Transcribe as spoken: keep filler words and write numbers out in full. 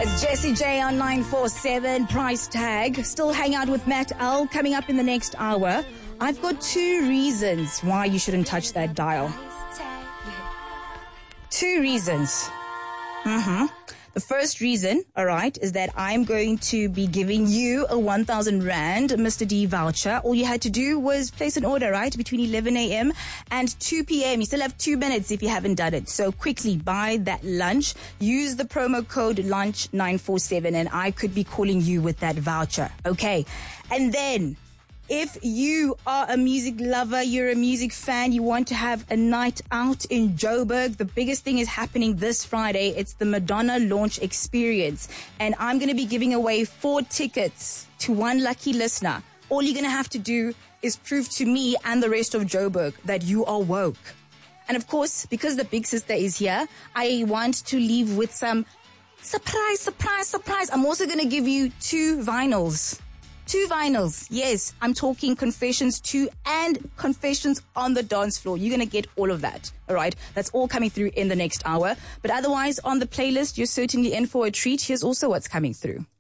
It's Jessie J on nine four seven, Price Tag. Still hang out with Matt L coming up in the next hour. I've got two reasons why you shouldn't touch that dial. Two reasons. Mm-hmm. The first reason, all right, is that I'm going to be giving you a one thousand rand Mister D voucher. All you had to do was place an order, right, between eleven a.m. and two p.m. You still have two minutes if you haven't done it. So quickly buy that lunch. Use the promo code lunch nine four seven and I could be calling you with that voucher. Okay. And then, if you are a music lover, you're a music fan, you want to have a night out in Joburg, the biggest thing is happening this Friday. It's the Madonna launch experience. And I'm going to be giving away four tickets to one lucky listener. All you're going to have to do is prove to me and the rest of Joburg that you are woke. And of course, because the big sister is here, I want to leave with some surprise, surprise, surprise. I'm also going to give you two vinyls. Two vinyls. Yes, I'm talking Confessions two and Confessions on the Dance Floor. You're going to get all of that. All right. That's all coming through in the next hour. But otherwise, on the playlist, you're certainly in for a treat. Here's also what's coming through.